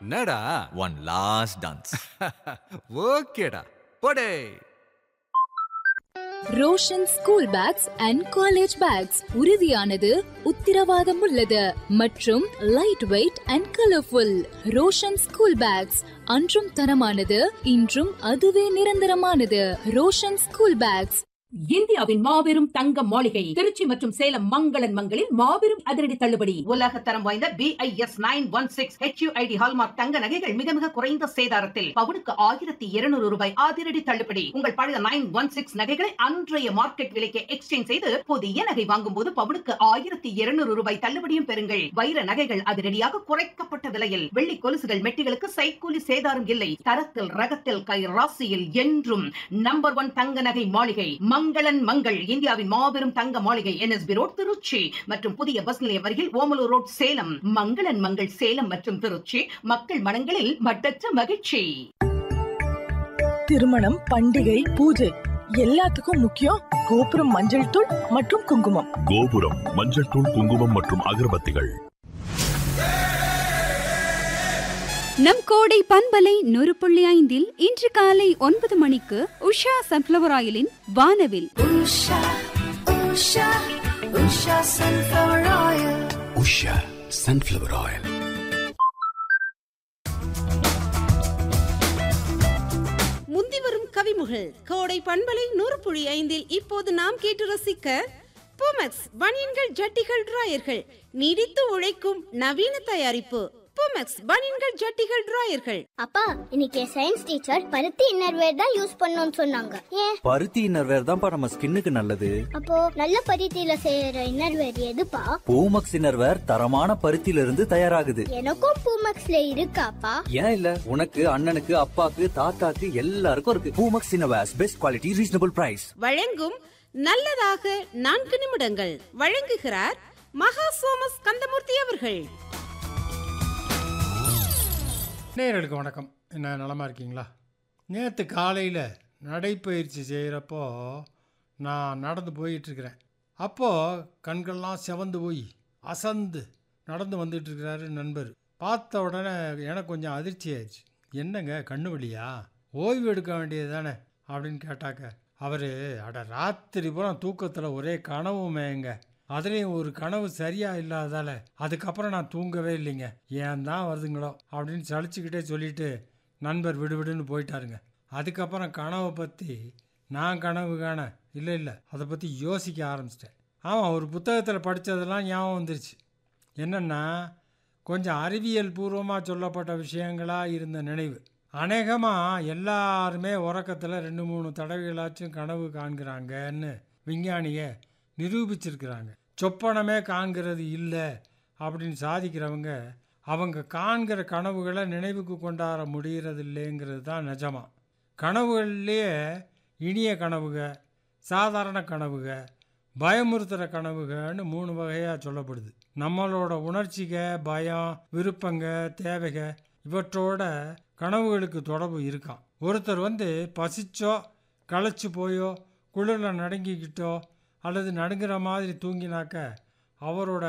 என்னடா One last dance. ஓகேடா போடே. Roshan school packs and college bags உறுதியானது, உத்திரவாதம் உள்ளது மற்றும் light weight and colourful. Roshan school packs அன்றும் தரமானது, இன்றும் அதுவே நிரந்தரமானது. Roshan school packs. இந்தியாவின் மாபெரும் தங்க மாளிகை திருச்சி மற்றும் சேலம் மங்களன் மங்களில் மாபெரும் அதிரடி தள்ளுபடி. உலக தரம் வாய்ந்த BIS 916 HUID ஹால்மார்க் தங்க நகைகள் மிக மிக குறைந்த சேதாரத்தில் பவுனுக்கு 1200 ரூபாய் அதிரடி தள்ளுபடி. உங்கள் பழைய 916 நகைகளை அன்றைய மார்க்கெட் விலைக்கு எக்ஸ்சேஞ்ச் செய்து புதிய நகை வாங்கும் போது பவுனுக்கு 1200 ரூபாய் தள்ளுபடியும் பெறுங்கள். வைர நகைகள் அதிரடியாக குறைக்கப்பட்ட விலையில், வெள்ளி கொலுசுகள் மெட்டிகளுக்கு சைக்கூலி சேதாரம் இல்லை. தரத்தில் ரகத்தில் கை ராசியில் என்றும் நம்பர் 1 தங்க நகை மாளிகை மங்களன் மங்கள். இந்தியாவின் மாபெரும் தங்க மாளிகை NSB ரோட் திருச்சி மற்றும் புதிய பஸ் நிலையம் அருகில் ஓமலூர் ரோட் சேலம். மங்களன் மங்கள் சேலம் மற்றும் திருச்சி, மக்கள் மனங்களில் மட்டற்ற மகிழ்ச்சி. திருமணம், பண்டிகை, பூஜை எல்லாத்துக்கும் முக்கியம் கோபுரம் மஞ்சள் தூள் மற்றும் குங்குமம். கோபுரம் மஞ்சள் தூள், குங்குமம் மற்றும் அகர்பத்திகள். நம் கோடை பண்பலை 100.5 இன்று காலை 9 மணிக்கு உஷா சன்ஃப்ளவர் ஆயிலின் வானவில். Usha sunflower oil. முந்திவரும் கவிமுகள் கோடை பண்பலை 100.5 இப்போது நாம் கேட்டு ரசிக்க பூமெக்ஸ் பனியன்கள், ஜட்டிகள், டிராயர்கள் நீடித்து உழைக்கும் நவீன தயாரிப்பு. பூமெக்ஸ் பனியன்கள், ஜட்டிகள், டிராயர்கள். அப்பா, இன்னைக்கு சயின்ஸ் டீச்சர் பருத்தி இன்னர்வேர் தான் யூஸ் பண்ணணும்னு சொன்னாங்க. ஏன்? பருத்தி இன்னர்வேர் தான்ப்பா நம்ம ஸ்கின்னுக்கு நல்லது. அப்போ நல்ல பருத்தியில செய்யற இன்னர்வேர் எதுப்பா? பூமெக்ஸ் இன்னர்வேர் தரமான பருத்தியில இருந்து தயாராகுது. எனக்கும் பூமெக்ஸ்ல இருக்காப்பா? ஏன் இல்ல, உனக்கு, அண்ணனுக்கு, அப்பாக்கு, தாத்தாக்கு எல்லாருக்கும் இருக்கு. Boomex innerwears, best quality, reasonable price. வழங்கும் நல்லதாக 4 நிமிடங்கள். வழங்குகிறார் மகா சோமஸ் கந்தமூர்த்தி அவர்கள். நேயர்களுக்கு வணக்கம். என்ன நலமாக இருக்கீங்களா? நேற்று காலையில் நடைப்பயிற்சி செய்கிறப்போ நான் நடந்து போயிட்டுருக்கிறேன். அப்போது கண்கள்லாம் செவந்து போய் அசந்து நடந்து வந்துட்டுருக்கிறாரு நண்பர். பார்த்த உடனே எனக்கு கொஞ்சம் அதிர்ச்சி ஆயிடுச்சு. என்னங்க, கண்ணு வலியா? ஓய்வு எடுக்க வேண்டியது தானே அப்படின்னு கேட்டாக்க, அவர் ராத்திரி பூரா தூக்கத்தில் ஒரே கனவுமேங்க. அதுலேயும் ஒரு கனவு சரியாக இல்லாதால அதுக்கப்புறம் நான் தூங்கவே இல்லைங்க. ஏன் தான் வருதுங்களோ அப்படின்னு சலிச்சுக்கிட்டே சொல்லிட்டு நண்பர் விடுவிடுன்னு போயிட்டாருங்க. அதுக்கப்புறம் கனவை பற்றி நான் கனவு காண இல்லை அதை பற்றி யோசிக்க ஆரம்பிச்சிட்டேன். ஆமாம், ஒரு புத்தகத்தில் படித்ததெல்லாம் ஞாபகம் வந்துருச்சு. என்னென்னா, கொஞ்சம் அறிவியல் பூர்வமாக சொல்லப்பட்ட விஷயங்களாக இருந்த நினைவு. அநேகமாக எல்லாருமே உறக்கத்தில் 2-3 தடவைகளாச்சும் கனவு காண்கிறாங்கன்னு விஞ்ஞானிக நிரூபிச்சிருக்கிறாங்க. சொப்பனமே காண்கிறது இல்லை அப்படின்னு சாதிக்கிறவங்க அவங்க காண்கிற கனவுகளை நினைவுக்கு கொண்டாட முடிகிறது இல்லைங்கிறது தான் நிஜமா. கனவுகள்லேயே இனிய கனவுக, சாதாரண கனவுக, பயமுறுத்துகிற கனவுகன்னு 3 வகையாக சொல்லப்படுது. நம்மளோட உணர்ச்சிக, பயம், விருப்பங்க, தேவைக இவற்றோட கனவுகளுக்கு தொடர்பு இருக்கான். ஒருத்தர் பசிச்சோ, களைச்சு போயோ, குளிரில் நடுங்கிக்கிட்டோ அல்லது நடுங்கிற மாதிரி தூங்கினாக்க அவரோட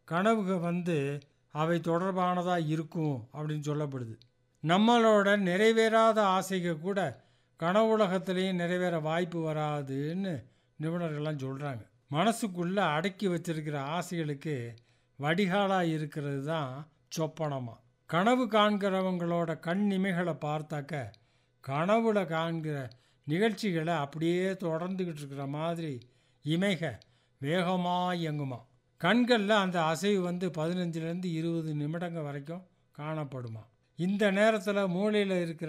கனவுக அவை தொடர்பானதாக இருக்கும் அப்படின்னு சொல்லப்படுது. நம்மளோட நிறைவேறாத ஆசைகள் கூட கனவுலகத்திலையும் நிறைவேற வாய்ப்பு வராதுன்னு நிபுணர்கள்லாம் சொல்கிறாங்க. மனசுக்குள்ளே அடக்கி வச்சிருக்கிற ஆசைகளுக்கு வடிகாலாக இருக்கிறது தான் சொப்பனமாக. கனவு காண்கிறவங்களோட கண் இமைகளை பார்த்தாக்க கனவுல காண்கிற நிகழ்ச்சிகளை அப்படியே தொடர்ந்துக்கிட்டு இருக்கிற மாதிரி இமைக வேகமாக இயங்குமா. கண்களில் அந்த அசைவு 15லேருந்து 20 நிமிடங்கள் வரைக்கும் காணப்படுமா. இந்த நேரத்தில் மூளையில் இருக்கிற